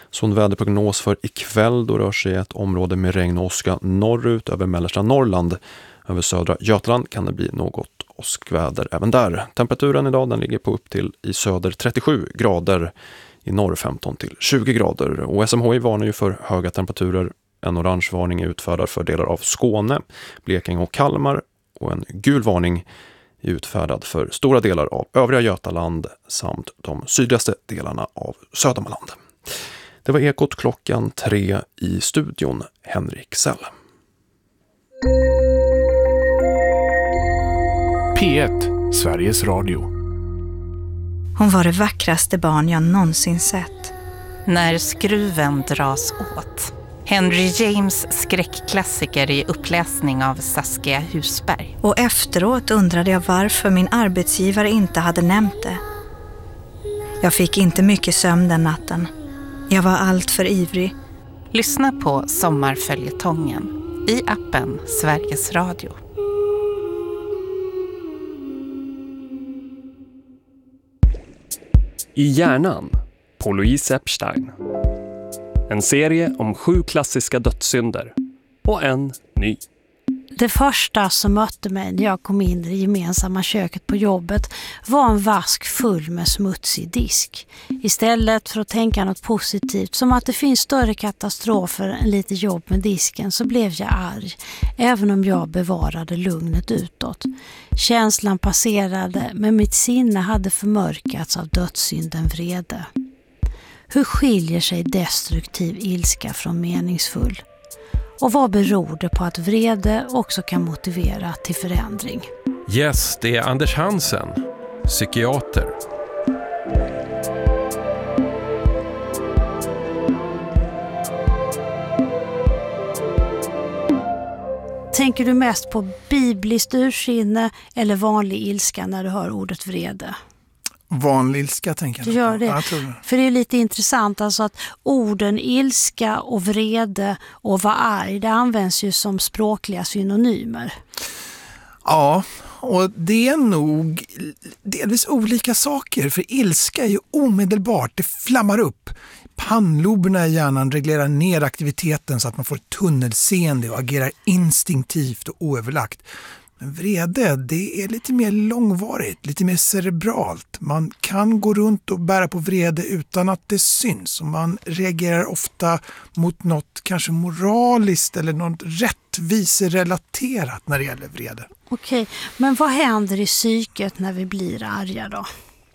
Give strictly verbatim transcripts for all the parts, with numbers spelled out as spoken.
Så en väderprognos för ikväll, då rör sig ett område med regn och åska norrut över mellersta Norrland. Över södra Götaland kan det bli något åskväder även där. Temperaturen idag den ligger på upp till i söder trettiosju grader, i norr femton till tjugo grader. Och S M H I varnar ju för höga temperaturer. En orange varning är utfärdad för delar av Skåne, Blekinge och Kalmar. Och en gul varning är utfärdad för stora delar av övriga Götaland samt de sydligaste delarna av Södermanland. Det var Ekot klockan tre, i studion Henrik Sell. P ett, Sveriges Radio. Hon var det vackraste barn jag någonsin sett. När skruven dras åt. Henry James skräckklassiker i uppläsning av Saskia Husberg. Och efteråt undrade jag varför min arbetsgivare inte hade nämnt det. Jag fick inte mycket sömn den natten. Jag var allt för ivrig. Lyssna på Sommarföljetongen i appen Sveriges Radio. I hjärnan på Louise Epstein. En serie om sju klassiska dödssynder och en ny. Det första som mötte mig när jag kom in i det gemensamma köket på jobbet var en vask full med smutsig disk. Istället för att tänka något positivt, som att det finns större katastrofer än lite jobb med disken, så blev jag arg, även om jag bevarade lugnet utåt. Känslan passerade, men mitt sinne hade förmörkats av dödssynden vrede. Hur skiljer sig destruktiv ilska från meningsfull? Och vad beror det på att vrede också kan motivera till förändring? Yes, det är Anders Hansen, psykiater. Tänker du mest på bibliskt ursinne eller vanlig ilska när du hör ordet vrede? Vanlig ilska, tänker jag. Du gör det. Ja, jag tror det. För det är lite intressant alltså att orden ilska och vrede och vara arg, det används ju som språkliga synonymer. Ja, och det är nog delvis olika saker. För ilska är ju omedelbart, det flammar upp. Pannloberna i hjärnan reglerar ner aktiviteten så att man får tunnelseende och agerar instinktivt och oöverlagt. Men vrede, det är lite mer långvarigt, lite mer cerebralt. Man kan gå runt och bära på vrede utan att det syns. Och man reagerar ofta mot något kanske moraliskt eller något rättviserelaterat när det gäller vrede. Okej, men vad händer i psyket när vi blir arga då?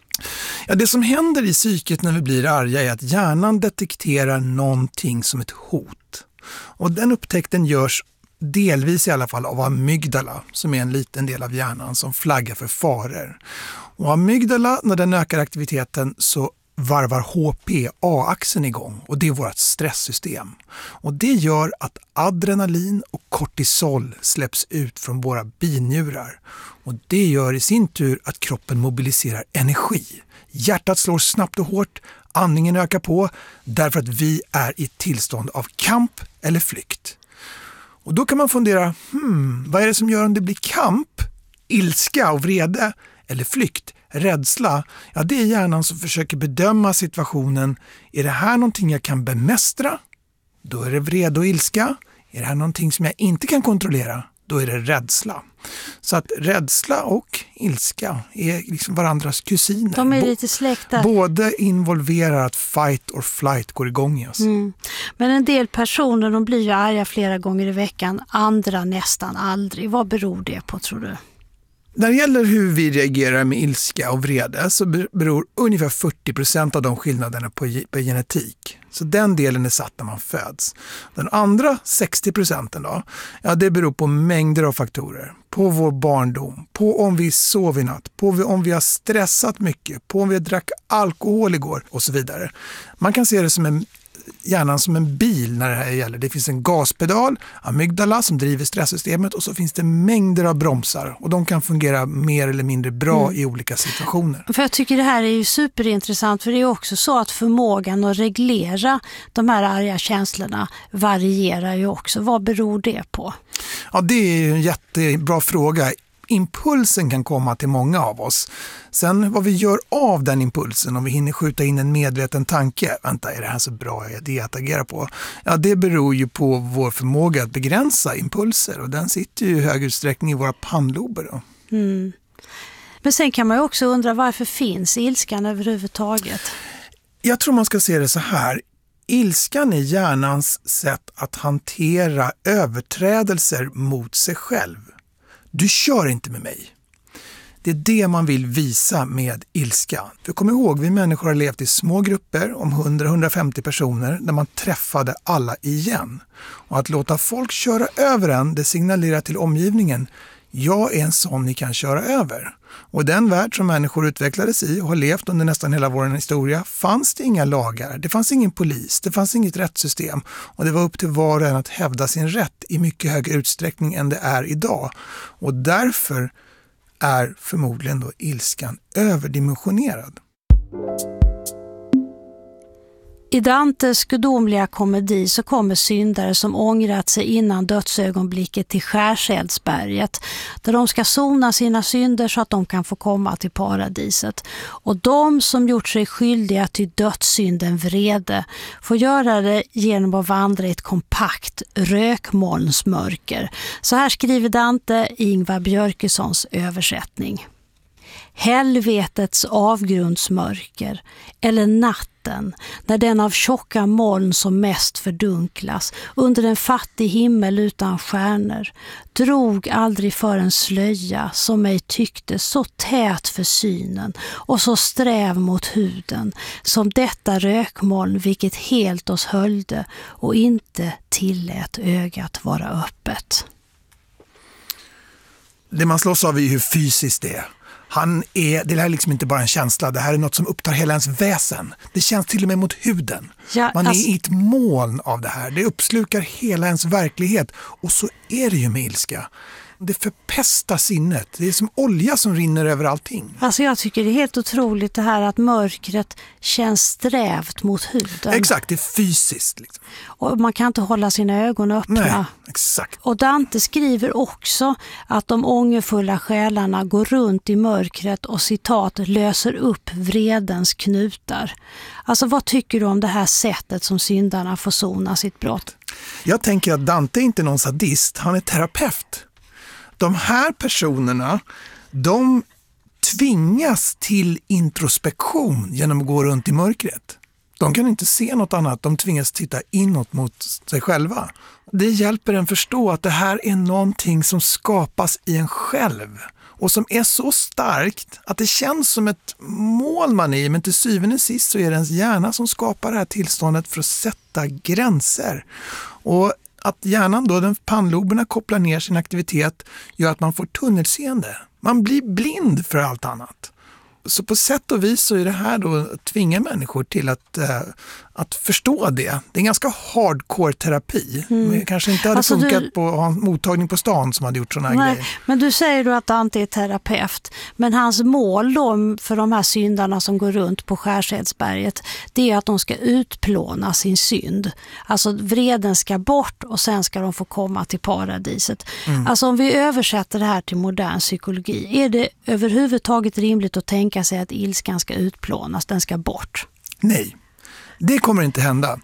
Ja, det som händer i psyket när vi blir arga är att hjärnan detekterar någonting som ett hot. Och den upptäckten görs delvis i alla fall av amygdala, som är en liten del av hjärnan som flaggar för faror. Och amygdala, när den ökar aktiviteten så varvar H P A-axeln igång, och det är vårt stresssystem. Och det gör att adrenalin och kortisol släpps ut från våra binjurar. Och det gör i sin tur att kroppen mobiliserar energi. Hjärtat slår snabbt och hårt, andningen ökar på, därför att vi är i ett tillstånd av kamp eller flykt. Och då kan man fundera, hmm, vad är det som gör om det blir kamp, ilska och vrede eller flykt, rädsla? Ja, det är hjärnan som försöker bedöma situationen. Är det här någonting jag kan bemästra? Då är det vrede och ilska. Är det här någonting som jag inte kan kontrollera? Då är det rädsla. Så att rädsla och ilska är liksom varandras kusiner. De är lite släkta. Både involverar att fight or flight går igång i oss. Mm. Men en del personer, de blir ju arga flera gånger i veckan. Andra nästan aldrig. Vad beror det på, tror du? När det gäller hur vi reagerar med ilska och vrede så beror ungefär fyrtio procent av de skillnaderna på, på genetik. Så den delen är satt när man föds. Den andra sextio procenten då, ja, det beror på mängder av faktorer. På vår barndom, på om vi sov i natt, på om vi har stressat mycket, på om vi drack alkohol igår och så vidare. Man kan se det som en hjärnan som en bil när det här gäller. Det finns en gaspedal, amygdala, som driver stresssystemet, och så finns det mängder av bromsar, och de kan fungera mer eller mindre bra mm. i olika situationer. För jag tycker det här är ju superintressant, för det är också så att förmågan att reglera de här arga känslorna varierar ju också. Vad beror det på? Ja, det är en jättebra fråga. impulsen kan komma till många av oss. Sen vad vi gör av den impulsen, om vi hinner skjuta in en medveten tanke, vänta, är det här så bra idé att agera på? Ja, det beror ju på vår förmåga att begränsa impulser, och den sitter ju i hög utsträckning i våra pannlober då. Mm. Men sen kan man ju också undra, varför finns ilskan överhuvudtaget? Jag tror man ska se det så här. Ilskan är hjärnans sätt att hantera överträdelser mot sig själv. Du kör inte med mig. Det är det man vill visa med ilska. För kom ihåg, vi människor har levt i små grupper om hundra till hundrafemtio personer där man träffade alla igen. Och att låta folk köra över en, det signalerar till omgivningen: jag är en sån ni kan köra över. Och den värld som människor utvecklades i och har levt under nästan hela vår historia fanns det inga lagar, det fanns ingen polis, det fanns inget rättssystem, och det var upp till var och en att hävda sin rätt i mycket högre utsträckning än det är idag. Och därför är förmodligen då ilskan överdimensionerad. I Dantes gudomliga komedi så kommer syndare som ångrat sig innan dödsögonblicket till Skärseldsberget, där de ska sona sina synder så att de kan få komma till paradiset. Och de som gjort sig skyldiga till dödssynden vrede får göra det genom att vandra i ett kompakt rökmolnsmörker. Så här skriver Dante i Ingvar Björkessons översättning. Helvetets avgrundsmörker, eller natten, när den av tjocka moln som mest fördunklas under en fattig himmel utan stjärnor, drog aldrig för en slöja som mig tyckte så tät för synen och så sträv mot huden som detta rökmoln, vilket helt oss höljde och inte tillät ögat vara öppet. Det man slås av är hur fysiskt det är. Han är, det här är liksom inte bara en känsla, det här är något som upptar hela ens väsen. Det känns till och med mot huden. Ja, Man alltså... är i ett moln av det här. Det uppslukar hela ens verklighet. Och så är det ju med ilska. Det förpestar sinnet. Det är som olja som rinner över allting. Alltså jag tycker det är helt otroligt det här att mörkret känns strävt mot huden. Exakt, det är fysiskt. Liksom. Och man kan inte hålla sina ögon öppna. Nej, exakt. Och Dante skriver också att de ångerfulla själarna går runt i mörkret och citat löser upp vredens knutar. Alltså vad tycker du om det här sättet som syndarna får sona sitt brott? Jag tänker att Dante är inte någon sadist, han är terapeut. De här personerna, de tvingas till introspektion genom att gå runt i mörkret. De kan inte se något annat, de tvingas titta inåt mot sig själva. Det hjälper en förstå att det här är någonting som skapas i en själv och som är så starkt att det känns som ett mål man är i, men till syvende och sist så är det ens hjärna som skapar det här tillståndet för att sätta gränser. Och att hjärnan då, den pannloberna kopplar ner sin aktivitet, gör att man får tunnelseende. Man blir blind för allt annat. Så på sätt och vis så är det här då att tvinga människor till att, äh, att förstå det. Det är en ganska hardcore terapi. Mm. Men kanske inte hade alltså funkat du... på att ha en mottagning på stan som hade gjort sådana här Nej, grejer. Men du säger då att Dante är terapeut. Men hans mål då för de här syndarna som går runt på Skärseldsberget, det är att de ska utplåna sin synd. Alltså vreden ska bort och sen ska de få komma till paradiset. Mm. Alltså om vi översätter det här till modern psykologi, är det överhuvudtaget rimligt att tänka sig att ilskan ska utplånas, den ska bort? Nej, det kommer inte hända.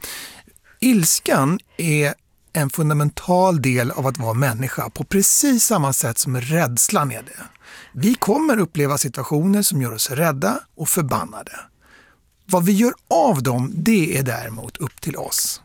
Ilskan är en fundamental del av att vara människa på precis samma sätt som rädslan är det. Vi kommer uppleva situationer som gör oss rädda och förbannade. Vad vi gör av dem, det är däremot upp till oss.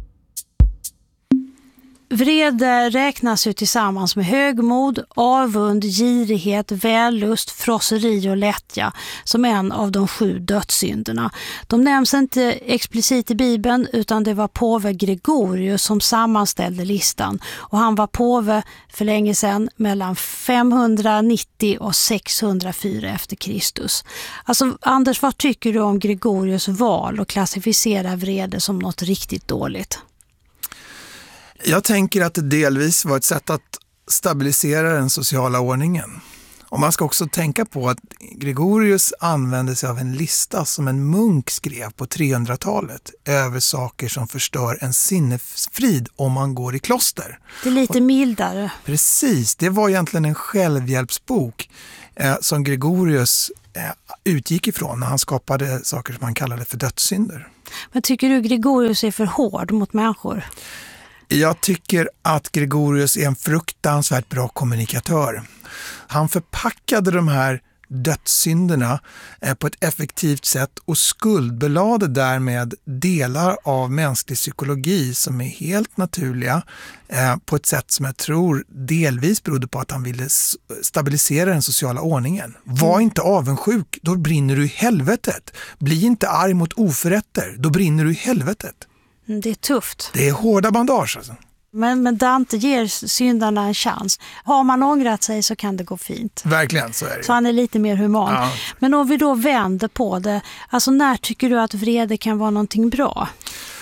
Vrede räknas ju tillsammans med högmod, avund, girighet, vällust, frosseri och lättja som en av de sju dödssynderna. De nämns inte explicit i Bibeln, utan det var påve Gregorius som sammanställde listan. Och han var påve för länge sedan, mellan femhundranittio och sexhundrafyra efter Kristus. Alltså Anders, vad tycker du om Gregorius val och klassificera vrede som något riktigt dåligt? Jag tänker att det delvis var ett sätt att stabilisera den sociala ordningen. Och man ska också tänka på att Gregorius använde sig av en lista som en munk skrev på trehundratalet över saker som förstör en sinnesfrid om man går i kloster. Det är lite mildare. Precis, det var egentligen en självhjälpsbok eh, som Gregorius eh, utgick ifrån när han skapade saker som han kallade för dödssynder. Men tycker du Gregorius är för hård mot människor? Jag tycker att Gregorius är en fruktansvärt bra kommunikatör. Han förpackade de här dödssynderna på ett effektivt sätt och skuldbelade därmed delar av mänsklig psykologi som är helt naturliga på ett sätt som jag tror delvis berodde på att han ville stabilisera den sociala ordningen. Var inte avundsjuk, då brinner du i helvetet. Bli inte arg mot oförrätter, då brinner du i helvetet. Det är tufft. Det är hårda bandage alltså. Men, men Dante ger syndarna en chans. Har man ångrat sig så kan det gå fint. Verkligen, så är det. Så han är lite mer human. Ja. Men om vi då vänder på det, alltså när tycker du att vrede kan vara någonting bra?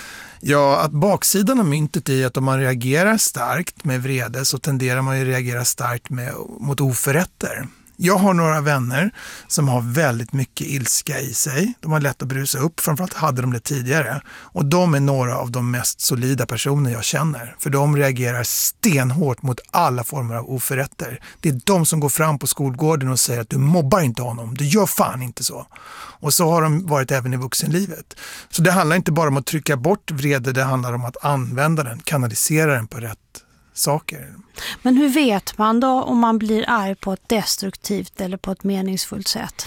Ja, att baksidan av myntet är att om man reagerar starkt med vrede så tenderar man ju att reagera starkt med, mot oförrätter. Jag har några vänner som har väldigt mycket ilska i sig. De har lätt att brusa upp, framförallt hade de det tidigare. Och de är några av de mest solida personer jag känner. För de reagerar stenhårt mot alla former av oförrätter. Det är de som går fram på skolgården och säger att du mobbar inte honom, du gör fan inte så. Och så har de varit även i vuxenlivet. Så det handlar inte bara om att trycka bort vrede, det handlar om att använda den, kanalisera den på rätt saker. Men hur vet man då om man blir arg på ett destruktivt eller på ett meningsfullt sätt?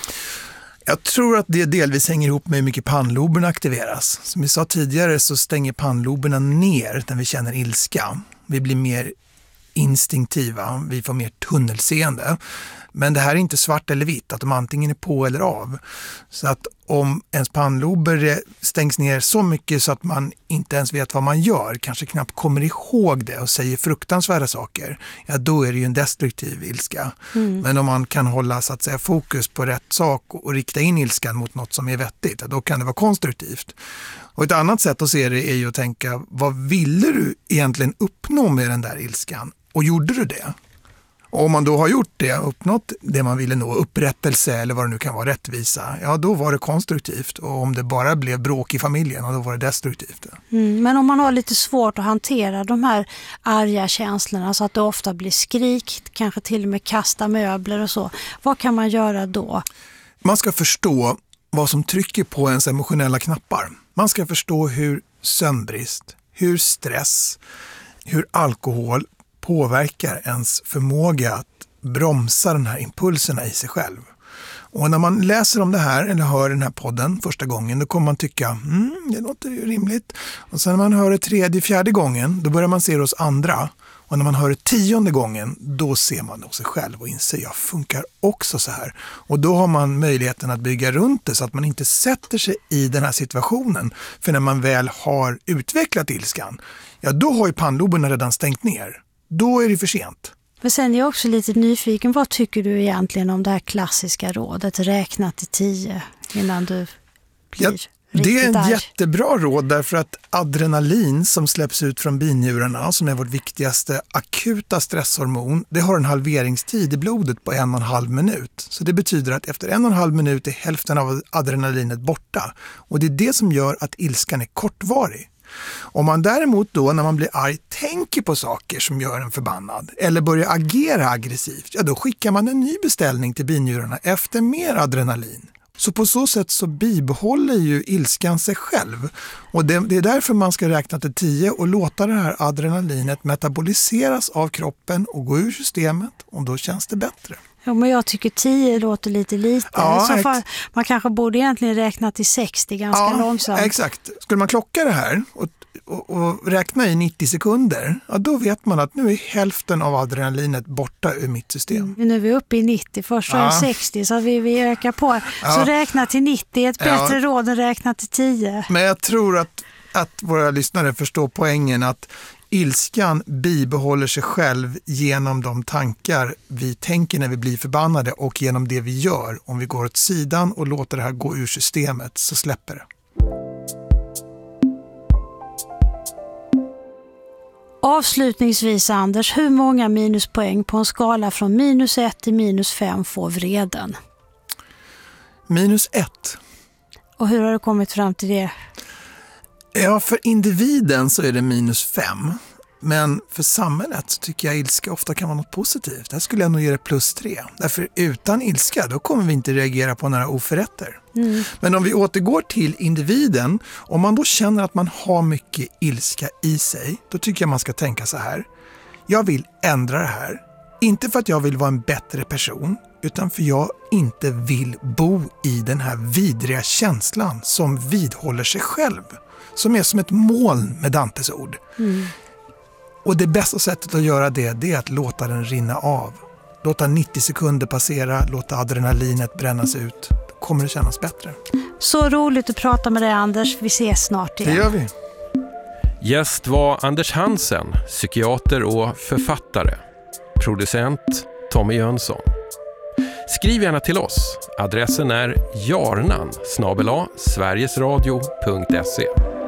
Jag tror att det delvis hänger ihop med hur mycket pannloberna aktiveras. Som vi sa tidigare så stänger pannloberna ner när vi känner ilska. Vi blir mer instinktiva, vi får mer tunnelseende. Men det här är inte svart eller vitt, att de antingen är på eller av. Så att om ens pannlober stängs ner så mycket så att man inte ens vet vad man gör, kanske knappt kommer ihåg det och säger fruktansvärda saker, ja då är det ju en destruktiv ilska. Mm. Men om man kan hålla så att säga fokus på rätt sak och rikta in ilskan mot något som är vettigt, ja, då kan det vara konstruktivt. Och ett annat sätt att se det är ju att tänka, vad ville du egentligen uppnå med den där ilskan? Och gjorde du det? Och om man då har gjort det, uppnått det man ville nå, upprättelse eller vad det nu kan vara, rättvisa, ja då var det konstruktivt. Och om det bara blev bråk i familjen, då var det destruktivt. Mm, men om man har lite svårt att hantera de här arga känslorna så att det ofta blir skrik, kanske till och med kasta möbler och så, vad kan man göra då? Man ska förstå vad som trycker på ens emotionella knappar. Man ska förstå hur sömnbrist, hur stress, hur alkohol påverkar ens förmåga att bromsa den här impulserna i sig själv. Och när man läser om det här eller hör den här podden första gången, då kommer man tycka, mm, det låter ju rimligt. Och sen när man hör det tredje, fjärde gången, då börjar man se det hos andra. Och när man hör det tionde gången, då ser man det hos sig själv och inser, jag funkar också så här. Och då har man möjligheten att bygga runt det så att man inte sätter sig i den här situationen. För när man väl har utvecklat ilskan, ja då har ju pannloberna redan stängt ner. Då är det för sent. Men sen är jag också lite nyfiken. Vad tycker du egentligen om det här klassiska rådet? Räkna till tio innan du blir ja, det är en arg. Jättebra råd därför att adrenalin som släpps ut från binjurarna, som är vårt viktigaste akuta stresshormon, det har en halveringstid i blodet på en och en halv minut. Så det betyder att efter en och en halv minut är hälften av adrenalinet borta. Och det är det som gör att ilskan är kortvarig. Om man däremot då när man blir arg tänker på saker som gör en förbannad eller börjar agera aggressivt, ja då skickar man en ny beställning till binjurarna efter mer adrenalin. Så på så sätt så bibehåller ju ilskan sig själv. Och det, det är därför man ska räkna till tio och låta det här adrenalinet metaboliseras av kroppen och gå ur systemet, och då känns det bättre. Ja, men jag tycker tio låter lite lite. Ja, så fall, man kanske borde egentligen räkna till sextio ganska ja, långsamt. Exakt. Skulle man klocka det här och, och, och räkna i nittio sekunder, ja, då vet man att nu är hälften av adrenalinet borta ur mitt system. Mm, nu är vi uppe i nittio, först ja. sextio, så vi, vi ökar på. Ja. Så räkna till nittio, ett bättre ja. råd än räkna till tio. Men jag tror att, att våra lyssnare förstår poängen att ilskan bibehåller sig själv genom de tankar vi tänker när vi blir förbannade och genom det vi gör. Om vi går åt sidan och låter det här gå ur systemet så släpper det. Avslutningsvis Anders, hur många minuspoäng på en skala från minus ett till minus fem får vreden? Minus ett. Och hur har du kommit fram till det? Ja, för individen så är det minus fem. Men för samhället så tycker jag ilska ofta kan vara något positivt. Där skulle jag nog ge det plus tre. Därför utan ilska då kommer vi inte reagera på några oförrätter. Mm. Men om vi återgår till individen, om man då känner att man har mycket ilska i sig, då tycker jag man ska tänka så här. Jag vill ändra det här. Inte för att jag vill vara en bättre person, utan för jag inte vill bo i den här vidriga känslan som vidhåller sig själv. Som är som ett moln med Dantes ord. Mm. Och det bästa sättet att göra det, det är att låta den rinna av. Låta nittio sekunder passera, låta adrenalinet brännas ut. Då kommer det kännas bättre. Så roligt att prata med dig Anders. Vi ses snart igen. Det gör vi. Gäst var Anders Hansen, psykiater och författare. Producent Tommy Jönsson. Skriv gärna till oss. Adressen är jarnan snabel-a sverigesradio punkt se.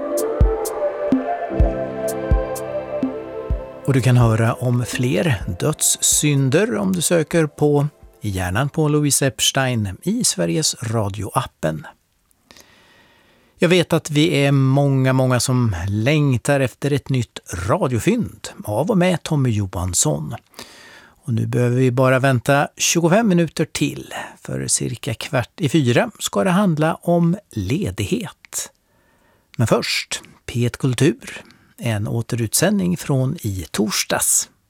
Och du kan höra om fler dödssynder om du söker på Hjärnan på Louise Epstein i Sveriges Radio-appen. Jag vet att vi är många, många som längtar efter ett nytt radiofynd av och med Tommy Johansson. Och nu behöver vi bara vänta tjugofem minuter till. För cirka kvart i fyra ska det handla om ledighet. Men först, P ett Kultur. En återutsändning från i torsdags.